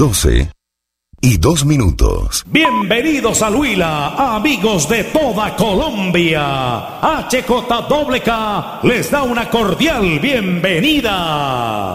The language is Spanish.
12:02. Bienvenidos a Huila, amigos de toda Colombia. HJWK les da una cordial bienvenida.